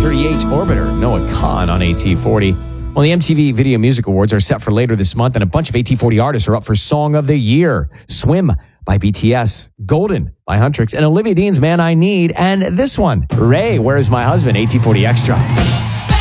38 Orbiter, Noah Khan on AT40. Well, the MTV Video Music Awards are set for later this month, and a bunch of AT40 artists are up for Song of the Year. Swim by BTS, Golden by Huntrix, and Olivia Dean's Man I Need, and this one, Ray, Where's My Husband, AT40 Extra.